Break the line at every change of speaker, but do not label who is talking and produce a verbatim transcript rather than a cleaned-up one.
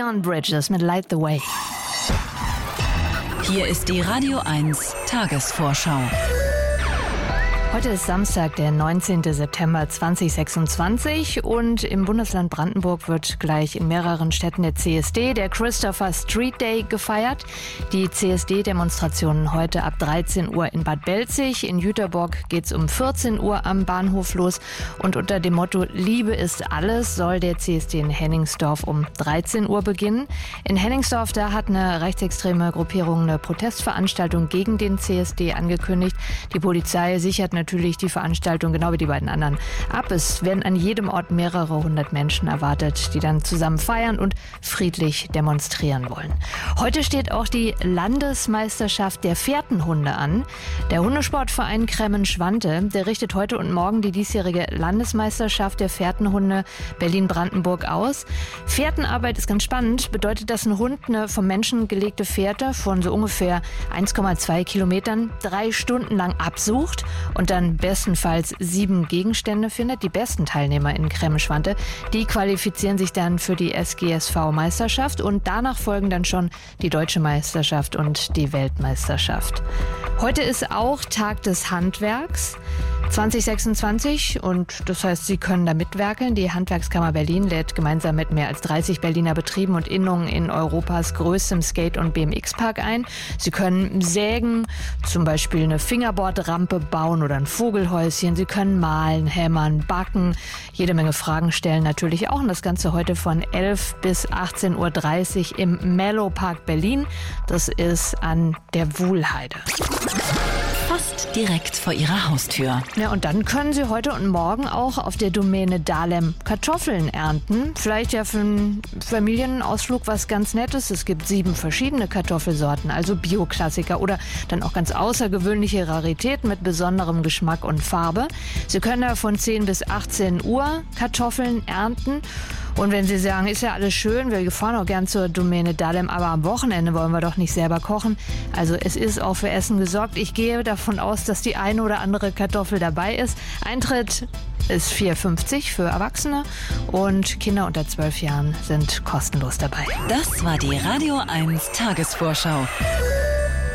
Leon Bridges mit Light the Way.
Hier ist die Radio eins Tagesvorschau.
Heute ist Samstag, der neunzehnten September zweitausendsechsundzwanzig und im Bundesland Brandenburg wird gleich in mehreren Städten der C S D, der Christopher Street Day, gefeiert. Die C S D-Demonstrationen heute ab dreizehn Uhr in Bad Belzig. In Jüterbock geht es um vierzehn Uhr am Bahnhof los. Und unter dem Motto Liebe ist alles soll der C S D in Hennigsdorf um dreizehn Uhr beginnen. In Hennigsdorf, da hat eine rechtsextreme Gruppierung eine Protestveranstaltung gegen den C S D angekündigt. Die Polizei sichert natürlich die Veranstaltung, genau wie die beiden anderen, ab. Es werden an jedem Ort mehrere hundert Menschen erwartet, die dann zusammen feiern und friedlich demonstrieren wollen. Heute steht auch die Landesmeisterschaft der Fährtenhunde an. Der Hundesportverein Kremmen-Schwante, der richtet heute und morgen die diesjährige Landesmeisterschaft der Fährtenhunde Berlin-Brandenburg aus. Fährtenarbeit ist ganz spannend, bedeutet, dass ein Hund eine vom Menschen gelegte Fährte von so ungefähr eins Komma zwei Kilometern drei Stunden lang absucht und dann bestenfalls sieben Gegenstände findet. Die besten Teilnehmer in Kremmen-Schwante, die qualifizieren sich dann für die S G S V-Meisterschaft und danach folgen dann schon die Deutsche Meisterschaft und die Weltmeisterschaft. Heute ist auch Tag des Handwerks zweitausendsechsundzwanzig und das heißt, Sie können da mitwerkeln. Die Handwerkskammer Berlin lädt gemeinsam mit mehr als dreißig Berliner Betrieben und Innungen in Europas größtem Skate- und B M X-Park ein. Sie können sägen, zum Beispiel eine Fingerboardrampe bauen oder ein Vogelhäuschen. Sie können malen, hämmern, backen, jede Menge Fragen stellen natürlich auch. Und das Ganze heute von elf bis achtzehn Uhr dreißig im Mellow Park Berlin. Das ist an der Wuhlheide.
Fast direkt vor Ihrer Haustür.
Ja, und dann können Sie heute und morgen auch auf der Domäne Dahlem Kartoffeln ernten. Vielleicht ja für einen Familienausflug was ganz Nettes. Es gibt sieben verschiedene Kartoffelsorten, also Bio-Klassiker oder dann auch ganz außergewöhnliche Raritäten mit besonderem Geschmack und Farbe. Sie können da von zehn bis achtzehn Uhr Kartoffeln ernten. Und wenn Sie sagen, ist ja alles schön, wir fahren auch gern zur Domäne Dahlem, aber am Wochenende wollen wir doch nicht selber kochen. Also es ist auch für Essen gesorgt. Ich gehe davon aus, dass die eine oder andere Kartoffel dabei ist. Eintritt ist vier Euro fünfzig für Erwachsene und Kinder unter zwölf Jahren sind kostenlos dabei.
Das war die Radio eins Tagesvorschau.